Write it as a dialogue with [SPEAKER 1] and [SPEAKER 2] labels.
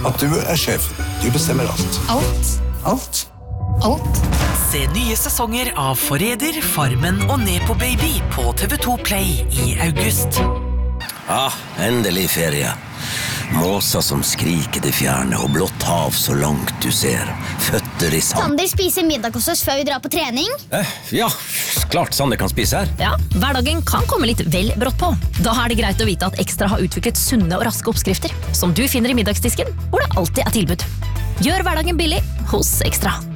[SPEAKER 1] at du sjef. Du bestemmer alt.
[SPEAKER 2] Alt.
[SPEAKER 3] Se nye sesonger av Forræder, Farmen og Nepo Baby på TV2 Play i august.
[SPEAKER 4] Endelig ferie. Måser som skriker det fjerne, og blått hav så langt du ser. Føtter i sand.
[SPEAKER 2] Sander spiser middag hos oss før vi drar på trening.
[SPEAKER 4] Ja, klart Sander kan spise her.
[SPEAKER 5] Ja, hverdagen kan komme litt vel brått på. Da er det greit å vite at Ekstra har utviklet sunne og raske oppskrifter, som du finner i middagsdisken, hvor det alltid er tilbud. Gjør hverdagen billig hos Ekstra.